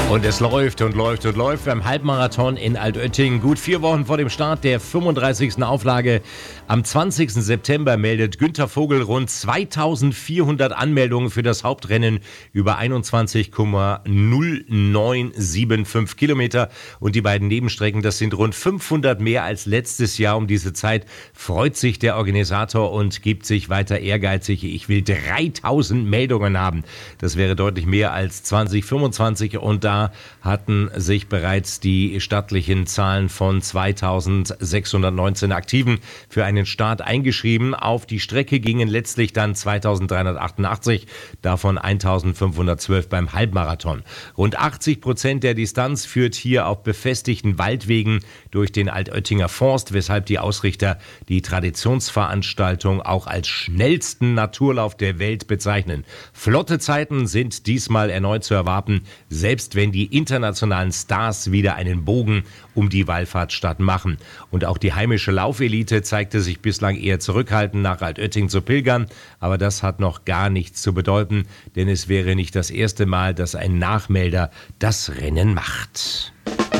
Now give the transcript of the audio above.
Und es läuft und läuft und läuft beim Halbmarathon in Altötting. Gut 4 Wochen vor dem Start der 35. Auflage. Am 20. September meldet Günther Vogel rund 2400 Anmeldungen für das Hauptrennen über 21,0975 Kilometer. Und die beiden Nebenstrecken, das sind rund 500 mehr als letztes Jahr. Um diese Zeit freut sich der Organisator und gibt sich weiter ehrgeizig. Ich will 3000 Meldungen haben. Das wäre deutlich mehr als 2025 und da hatten sich bereits die stattlichen Zahlen von 2619 Aktiven für einen Start eingeschrieben. Auf die Strecke gingen letztlich dann 2388, davon 1512 beim Halbmarathon. Rund 80% der Distanz führt hier auf befestigten Waldwegen durch den Altöttinger Forst, weshalb die Ausrichter die Traditionsveranstaltung auch als schnellsten Naturlauf der Welt bezeichnen. Flotte Zeiten sind diesmal erneut zu erwarten, selbst wenn die internationalen Stars wieder einen Bogen um die Wallfahrtsstadt machen. Und auch die heimische Laufelite zeigte sich bislang eher zurückhaltend, nach Altötting zu pilgern. Aber das hat noch gar nichts zu bedeuten, denn es wäre nicht das erste Mal, dass ein Nachmelder das Rennen macht.